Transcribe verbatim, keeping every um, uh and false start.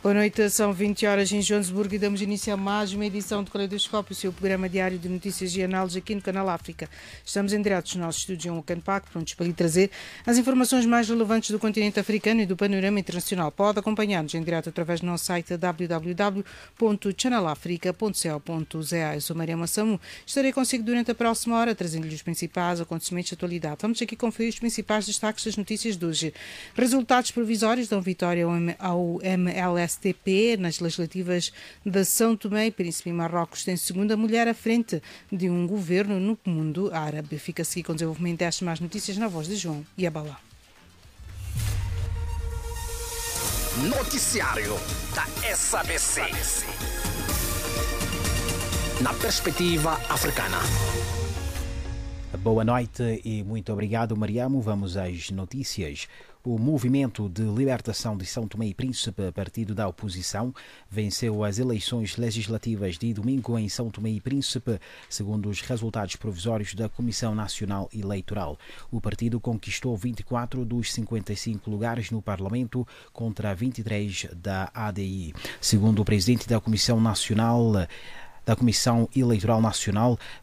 Boa noite, são vinte horas em Joanesburgo e damos início a mais uma edição de Caleidoscópio, o seu programa diário de notícias e análises aqui no Canal África. Estamos em direto dos nossos estúdios em Ocanpac, prontos para lhe trazer as informações mais relevantes do continente africano e do panorama internacional. Pode acompanhar-nos em direto através do nosso site w w w ponto channel africa ponto co ponto z a. Eu sou Maria Massamu, estarei consigo durante a próxima hora, trazendo-lhe os principais acontecimentos de atualidade. Vamos aqui conferir os principais destaques das notícias de hoje. Resultados provisórios dão vitória ao M L S T P nas legislativas de São Tomé e Príncipe. Marrocos tem segunda mulher à frente de um governo no mundo árabe. Fica-se aqui com o desenvolvimento destas mais notícias na voz de João Yabalá. Noticiário da S A B C. Na perspectiva africana. Boa noite e muito obrigado, Mariamo. Vamos às notícias. O Movimento de Libertação de São Tomé e Príncipe, partido da oposição, venceu as eleições legislativas de domingo em São Tomé e Príncipe, segundo os resultados provisórios da Comissão Nacional Eleitoral. O partido conquistou vinte e quatro dos cinquenta e cinco lugares no Parlamento contra vinte e três da A D I. Segundo o presidente da Comissão Nacional da Comissão Eleitoral Nacional,